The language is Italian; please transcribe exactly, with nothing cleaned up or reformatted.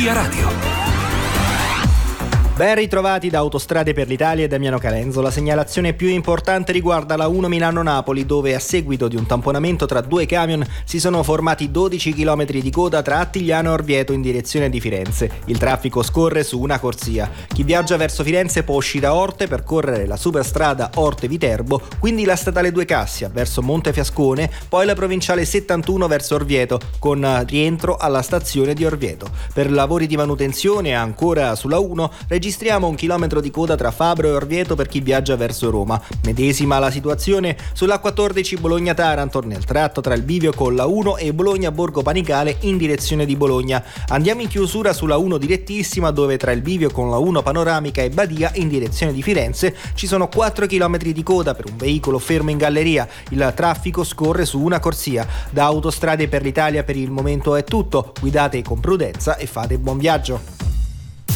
Via Radio. Ben ritrovati da Autostrade per l'Italia e Damiano Calenzo. La segnalazione più importante riguarda la uno Milano-Napoli, dove a seguito di un tamponamento tra due camion si sono formati dodici chilometri di coda tra Attigliano e Orvieto in direzione di Firenze. Il traffico scorre su una corsia. Chi viaggia verso Firenze può uscire a Orte, percorrere la superstrada Orte-Viterbo, quindi la statale due Cassia verso Montefiascone, poi la provinciale settantuno verso Orvieto, con rientro alla stazione di Orvieto. Per lavori di manutenzione ancora sulla uno registriamo un chilometro di coda tra Fabro e Orvieto per chi viaggia verso Roma. Medesima la situazione sulla quattordici Bologna-Taranto, nel tratto tra il bivio con la uno e Bologna-Borgo Panicale in direzione di Bologna. Andiamo in chiusura sulla uno direttissima, dove tra il bivio con la uno Panoramica e Badia in direzione di Firenze ci sono quattro chilometri di coda per un veicolo fermo in galleria. Il traffico scorre su una corsia. Da Autostrade per l'Italia per il momento è tutto. Guidate con prudenza e fate buon viaggio.